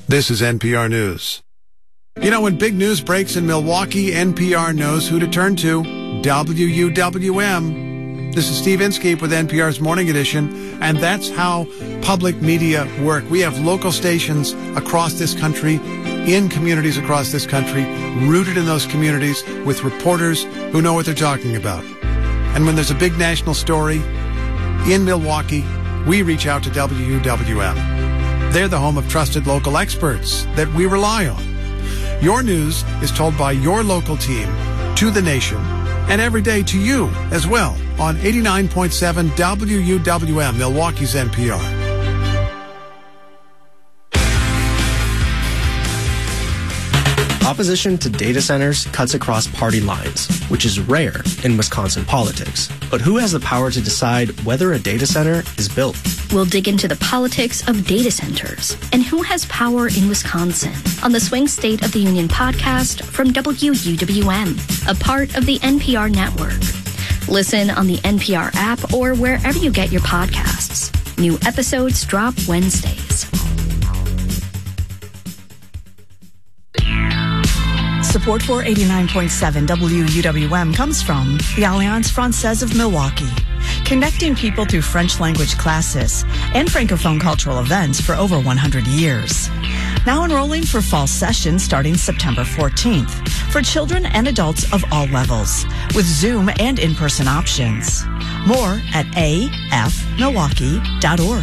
This is NPR News. You know, when big news breaks in Milwaukee, NPR knows who to turn to. WUWM. This is Steve Inskeep with NPR's Morning Edition, and that's how public media work. We have local stations across this country, in communities across this country, rooted in those communities with reporters who know what they're talking about. And when there's a big national story in Milwaukee, we reach out to WUWM. They're the home of trusted local experts that we rely on. Your news is told by your local team to the nation and every day to you as well on 89.7 WUWM, Milwaukee's NPR. Opposition to data centers cuts across party lines, which is rare in Wisconsin politics. But who has the power to decide whether a data center is built? We'll dig into the politics of data centers and who has power in Wisconsin on the Swing State of the Union podcast from WUWM, a part of the NPR network. Listen on the NPR app or wherever you get your podcasts. New episodes drop Wednesdays. Support for 89.7 WUWM comes from the Alliance Française of Milwaukee, connecting people through French language classes and Francophone cultural events for over 100 years. Now enrolling for fall session starting September 14th for children and adults of all levels, with Zoom and in-person options. More at afmilwaukee.org.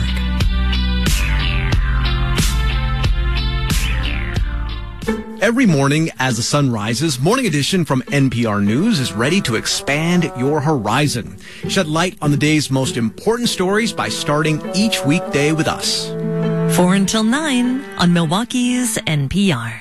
Every morning as the sun rises, Morning Edition from NPR News is ready to expand your horizon. Shed light on the day's most important stories by starting each weekday with us. 4 until 9 on Milwaukee's NPR.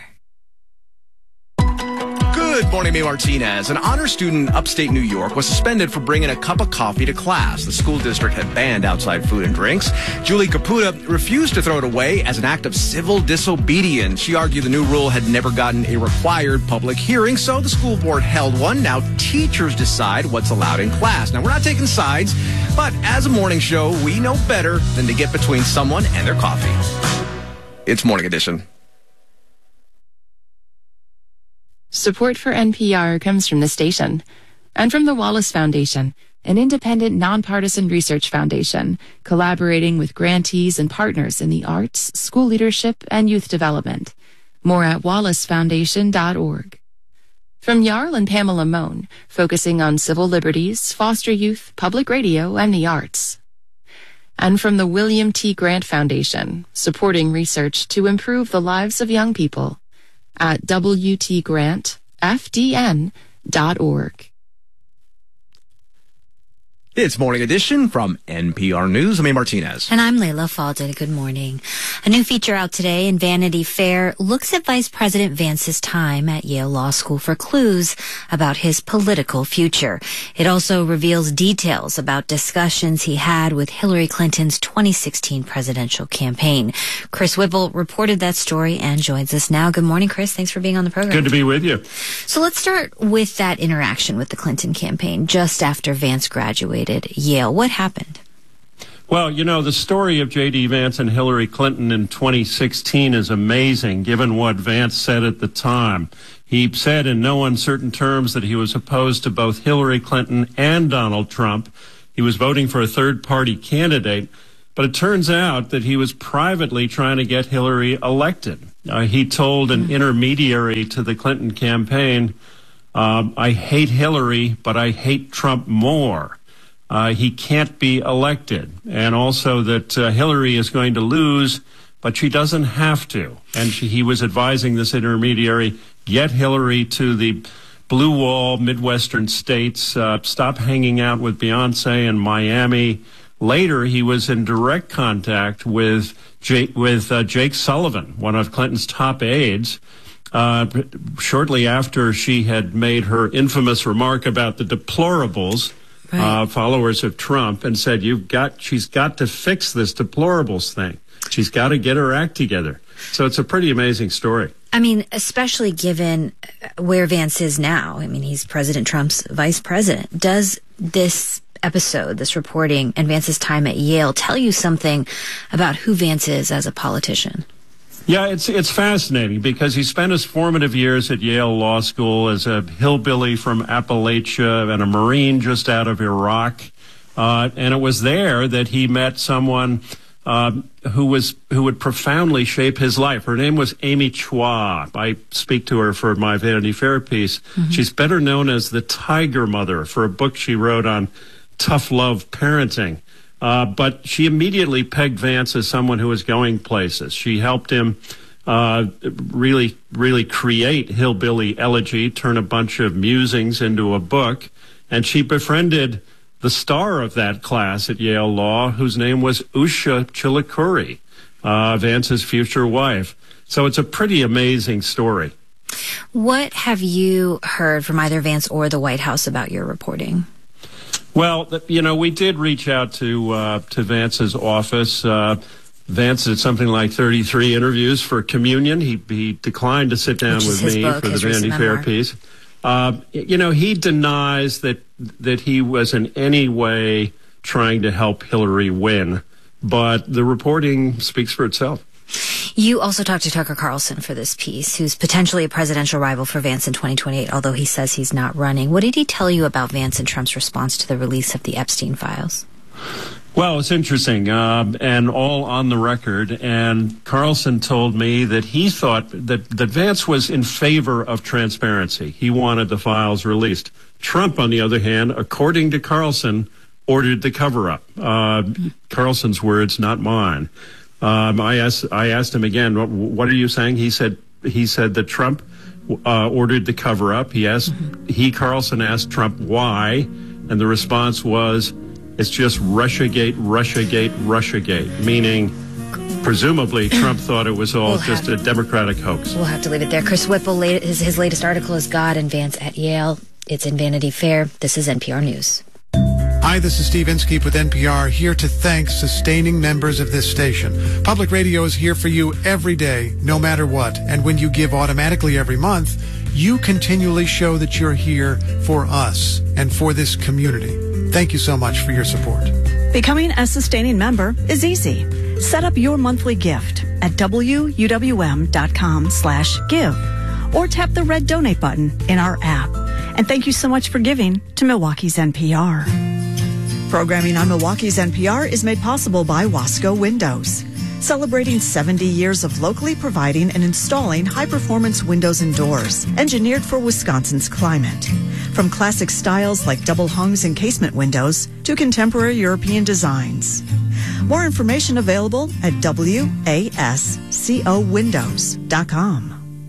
Good morning, May Martinez. An honor student in upstate New York was suspended for bringing a cup of coffee to class. The school district had banned outside food and drinks. Julie Caputa refused to throw it away as an act of civil disobedience. She argued the new rule had never gotten a required public hearing, so the school board held one. Now teachers decide what's allowed in class. Now, we're not taking sides, but as a morning show, we know better than to get between someone and their coffee. It's Morning Edition. Support for NPR comes from the station and from the Wallace Foundation, an independent, nonpartisan research foundation collaborating with grantees and partners in the arts, school leadership, and youth development. More at wallacefoundation.org. From Jarl and Pamela Mohn, focusing on civil liberties, foster youth, public radio, and the arts. And from the William T. Grant Foundation, supporting research to improve the lives of young people. At WTGrantFDN.org. It's Morning Edition from NPR News. I'm A. Martinez. And I'm Layla Faldin. Good morning. A new feature out today in Vanity Fair looks at Vice President Vance's time at Yale Law School for clues about his political future. It also reveals details about discussions he had with Hillary Clinton's 2016 presidential campaign. Chris Whipple reported that story and joins us now. Good morning, Chris. Thanks for being on the program. Good to be with you. So let's start with that interaction with the Clinton campaign just after Vance graduated Yale. What happened? Well, you know, the story of J.D. Vance and Hillary Clinton in 2016 is amazing, given what Vance said at the time. He said in no uncertain terms that he was opposed to both Hillary Clinton and Donald Trump. He was voting for a third-party candidate, but it turns out that he was privately trying to get Hillary elected. He told an intermediary to the Clinton campaign, I hate Hillary, but I hate Trump more. He can't be elected, and also that Hillary is going to lose, but she doesn't have to. And he was advising this intermediary, get Hillary to the blue wall, Midwestern states, stop hanging out with Beyonce in Miami. Later, he was in direct contact with Jake Sullivan, one of Clinton's top aides, shortly after she had made her infamous remark about the deplorables. Right. Followers of Trump, and said, she's got to fix this deplorables thing. She's got to get her act together. So it's a pretty amazing story. I mean, especially given where Vance is now. I mean, he's President Trump's vice president. Does this episode, this reporting, and Vance's time at Yale tell you something about who Vance is as a politician? Yeah, it's fascinating because he spent his formative years at Yale Law School as a hillbilly from Appalachia and a Marine just out of Iraq. And it was there that he met someone who would profoundly shape his life. Her name was Amy Chua. I speak to her for my Vanity Fair piece. Mm-hmm. She's better known as the Tiger Mother for a book she wrote on tough love parenting. But she immediately pegged Vance as someone who was going places. She helped him really create Hillbilly Elegy, turn a bunch of musings into a book. And she befriended the star of that class at Yale Law, whose name was Usha Chilukuri, Vance's future wife. So it's a pretty amazing story. What have you heard from either Vance or the White House about your reporting? Well, we did reach out to Vance's office. Vance did something like 33 interviews for Communion. He declined to sit down with me for the Vanity Fair piece. He denies that he was in any way trying to help Hillary win, but the reporting speaks for itself. You also talked to Tucker Carlson for this piece, who's potentially a presidential rival for Vance in 2028, although he says he's not running. What did he tell you about Vance and Trump's response to the release of the Epstein files? Well, it's interesting, and all on the record. And Carlson told me that he thought that Vance was in favor of transparency. He wanted the files released. Trump, on the other hand, according to Carlson, ordered the cover-up. Carlson's words, not mine. I asked him again, what are you saying? He said that Trump ordered the cover-up. Carlson asked Trump why, and the response was, it's just Russiagate, Russiagate, Russiagate, meaning presumably Trump thought it was all just a Democratic hoax. We'll have to leave it there. Chris Whipple, his latest article is God and Vance at Yale. It's in Vanity Fair. This is NPR News. Hi, this is Steve Inskeep with NPR, here to thank sustaining members of this station. Public radio is here for you every day, no matter what. And when you give automatically every month, you continually show that you're here for us and for this community. Thank you so much for your support. Becoming a sustaining member is easy. Set up your monthly gift at wuwm.com/give or tap the red donate button in our app. And thank you so much for giving to Milwaukee's NPR. Programming on Milwaukee's NPR is made possible by Wasco Windows, celebrating 70 years of locally providing and installing high-performance windows and doors, engineered for Wisconsin's climate. From classic styles like double hungs and casement windows to contemporary European designs. More information available at wascowindows.com.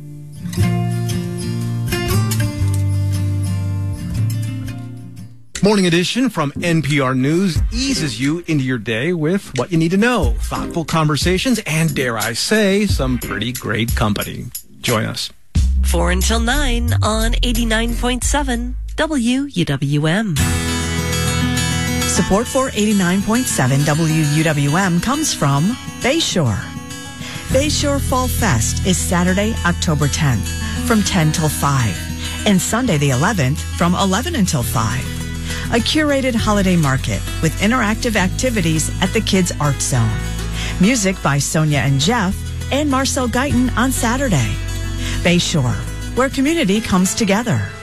Morning edition from NPR News eases you into your day with what you need to know, thoughtful conversations, and dare I say, some pretty great company. Join us. 4 until 9 on 89.7 WUWM. Support for 89.7 WUWM comes from Bayshore. Bayshore Fall Fest is Saturday, October 10th from 10 till 5 and Sunday the 11th from 11 until 5. A curated holiday market with interactive activities at the Kids Art Zone. Music by Sonia and Jeff and Marcel Guyton on Saturday. Bayshore, where community comes together.